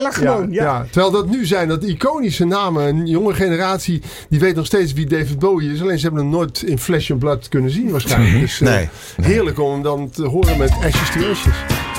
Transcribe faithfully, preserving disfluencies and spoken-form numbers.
gewoon, ja, ja. ja. Terwijl dat nu zijn, dat iconische namen. Een jonge generatie, die weet nog steeds wie David Bowie is. Alleen ze hebben hem nooit in Flesh and Blood kunnen zien waarschijnlijk. Dus uh, nee, nee. heerlijk om hem dan te horen met Ashes to Ashes.